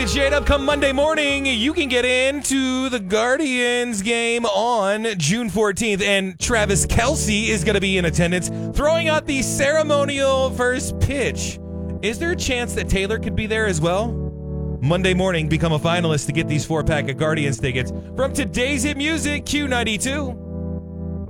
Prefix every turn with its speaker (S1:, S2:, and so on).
S1: it's Jade Up. Come Monday morning, you can get into the Guardians game on June 14th, and Travis Kelce is going to be in attendance, throwing out the ceremonial first pitch. Is there a chance that Taylor could be there as well? Monday morning, become a finalist to get these 4-pack of Guardians tickets from today's hit music, Q92.